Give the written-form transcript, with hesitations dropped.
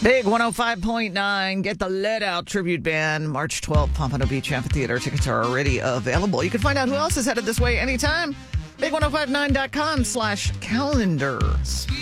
Big 105.9, Get the Lead Out tribute band, March 12th, Pompano Beach Amphitheater. Tickets are already available. You can find out who else is headed this way anytime. Big1059.com/calendar.